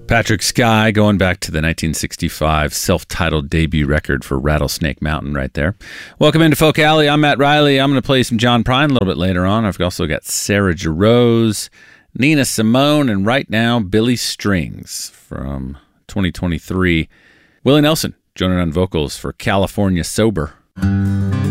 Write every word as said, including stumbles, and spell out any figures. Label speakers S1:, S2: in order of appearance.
S1: Patrick Sky going back to the nineteen sixty-five self-titled debut record for Rattlesnake Mountain right there. Welcome into Folk Alley. I'm Matt Riley. I'm going to play some John Prine a little bit later on. I've also got Sarah Jarosz, Nina Simone, and right now Billy Strings from twenty twenty-three. Willie Nelson joining on vocals for California Sober.